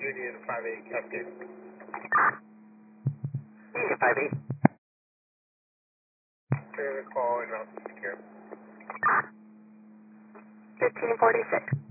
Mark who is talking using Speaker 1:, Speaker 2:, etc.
Speaker 1: Union 58 Cascade.
Speaker 2: Union 58.
Speaker 1: Clear the call and I'll secure.
Speaker 2: 1546.